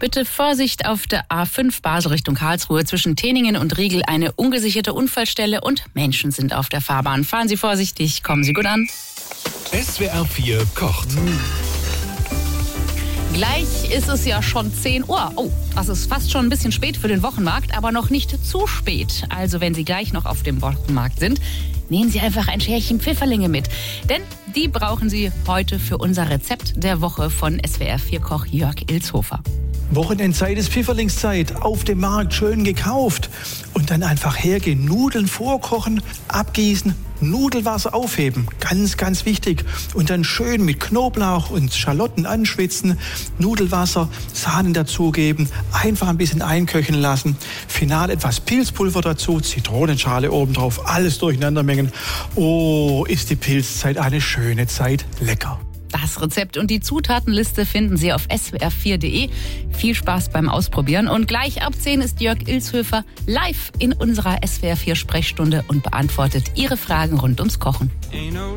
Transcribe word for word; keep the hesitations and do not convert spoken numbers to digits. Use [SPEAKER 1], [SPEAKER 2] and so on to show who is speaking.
[SPEAKER 1] Bitte Vorsicht auf der A fünf Basel Richtung Karlsruhe zwischen Teningen und Riegel. Eine ungesicherte Unfallstelle und Menschen sind auf der Fahrbahn. Fahren Sie vorsichtig, kommen Sie gut an.
[SPEAKER 2] S W R vier kocht.
[SPEAKER 1] Gleich ist es ja schon zehn Uhr. Oh, das ist fast schon ein bisschen spät für den Wochenmarkt, aber noch nicht zu spät. Also wenn Sie gleich noch auf dem Wochenmarkt sind, nehmen Sie einfach ein Schärchen Pfifferlinge mit. Denn die brauchen Sie heute für unser Rezept der Woche von S W R vier Koch Jörg Ilshofer.
[SPEAKER 3] Wochenendzeit ist Pfifferlingszeit, auf dem Markt schön gekauft und dann einfach hergehen, Nudeln vorkochen, abgießen, Nudelwasser aufheben, ganz, ganz wichtig. Und dann schön mit Knoblauch und Schalotten anschwitzen, Nudelwasser, Sahne dazugeben, einfach ein bisschen einköcheln lassen. Final etwas Pilzpulver dazu, Zitronenschale obendrauf, alles durcheinander mengen. Oh, ist die Pilzzeit eine schöne Zeit, lecker.
[SPEAKER 1] Das Rezept und die Zutatenliste finden Sie auf s w r vier punkt de. Viel Spaß beim Ausprobieren. Und gleich ab zehn ist Jörg Ilshofer live in unserer S W R vier Sprechstunde und beantwortet Ihre Fragen rund ums Kochen.